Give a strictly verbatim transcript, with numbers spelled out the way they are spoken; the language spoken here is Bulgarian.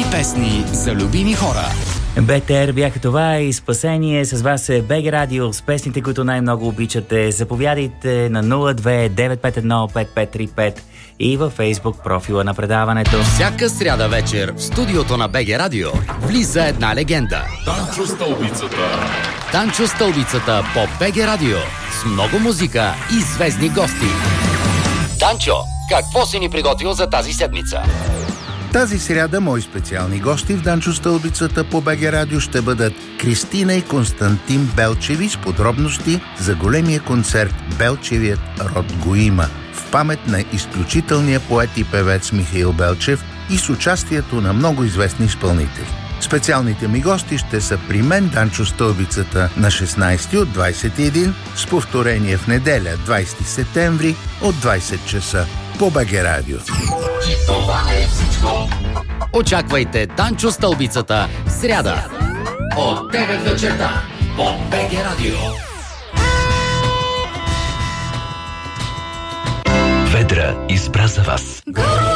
Песни за любими хора. БТР бяха това и спасение. С вас е БГ Радио с песните, които най-много обичате. Заповядайте на нула две девет пет едно пет пет три пет и във Фейсбук профила на предаването. Всяка сряда вечер в студиото на БГ Радио влиза една легенда. Танчо Стълбицата. Танчо Стълбицата по БГ Радио с много музика и звездни гости. Танчо, какво си ни приготвил за тази седмица? Тази сряда мои специални гости в Данчо Стълбицата по БГ Радио ще бъдат Кристина и Константин Белчеви с подробности за големия концерт "Белчевият род го има" в памет на изключителния поет и певец Михаил Белчев и с участието на много известни изпълнители. Специалните ми гости ще са при мен Данчо Стълбицата на шестнайсети от двайсет и един, с повторение в неделя двайсети септември от двайсет часа по БГ Радио. И това не е всичко. Очаквайте Танчо Стълбицата в сряда от девет вечерта по БГ Радио. Ведра избра за вас.